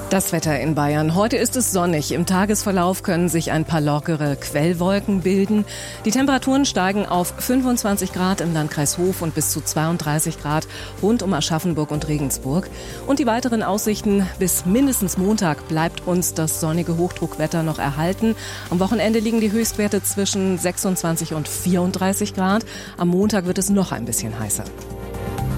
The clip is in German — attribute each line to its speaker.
Speaker 1: Das Wetter in Bayern. Heute ist es sonnig. Im Tagesverlauf können sich ein paar lockere Quellwolken bilden. Die Temperaturen steigen auf 25 Grad im Landkreis Hof und bis zu 32 Grad rund um Aschaffenburg und Regensburg. Und die weiteren Aussichten: bis mindestens Montag bleibt uns das sonnige Hochdruckwetter noch erhalten. Am Wochenende liegen die Höchstwerte zwischen 26 und 34 Grad. Am Montag wird es noch ein bisschen heißer.